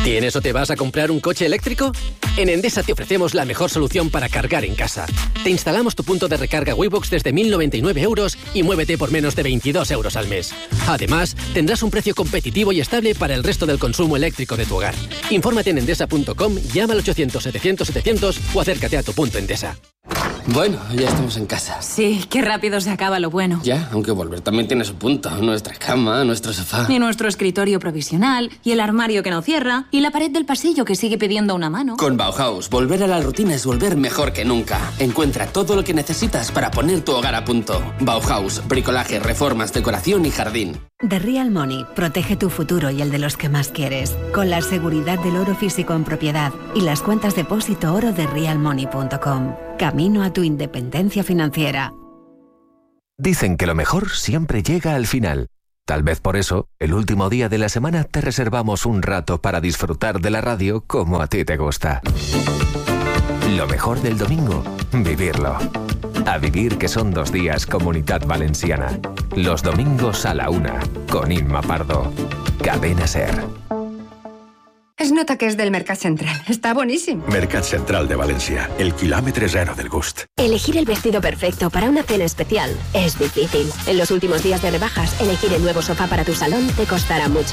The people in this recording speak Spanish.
¿Tienes o te vas a comprar un coche eléctrico? En Endesa te ofrecemos la mejor solución para cargar en casa. Te instalamos tu punto de recarga Waybox desde 1.099 euros y muévete por menos de 22 euros al mes. Además, tendrás un precio competitivo y estable para el resto del consumo eléctrico de tu hogar. Infórmate en endesa.com, llama al 800-700-700 o acércate a tu punto Endesa. Bueno, ya estamos en casa. Sí, qué rápido se acaba lo bueno. Ya, aunque volver también tiene su punto. Nuestra cama, nuestro sofá. Y nuestro escritorio provisional, y el armario que no cierra, y la pared del pasillo que sigue pidiendo una mano. Con Bauhaus, volver a la rutina es volver mejor que nunca. Encuentra todo lo que necesitas para poner tu hogar a punto. Bauhaus, bricolaje, reformas, decoración y jardín. The Real Money protege tu futuro y el de los que más quieres, con la seguridad del oro físico en propiedad y las cuentas depósito oro de realmoney.com. Camino a tu independencia financiera. Dicen que lo mejor siempre llega al final. Tal vez por eso, el último día de la semana te reservamos un rato para disfrutar de la radio como a ti te gusta. Lo mejor del domingo, vivirlo. A vivir, que son 2 días Comunitat Valenciana. Los domingos a la 1, con Inma Pardo. Cadena SER. Es nota que és del Mercat Central. Està boníssim. Mercat Central de Valencia, el kilómetro cero del gust. Elegir el vestido perfecto para una cena especial es difícil. En los últimos días de rebajas, elegir el nuevo sofá para tu salón te costará mucho